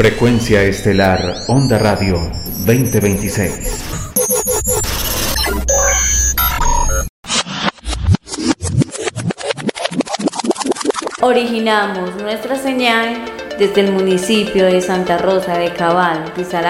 Frecuencia estelar Onda Radio 2026. Originamos nuestra señal desde el municipio de Santa Rosa de Cabal, Risaralda.